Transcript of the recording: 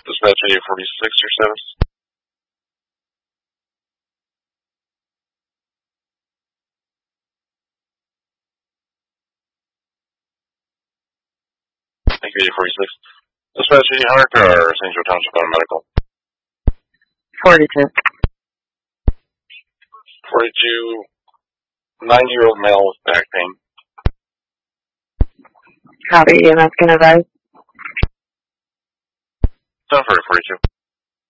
Dispatch 846, your status. Thank you, 846. Dispatch 800 or St. Joe Township on medical. 42. 42, 90-year-old male with back pain. Copy, EMS can advise. 10 for 42.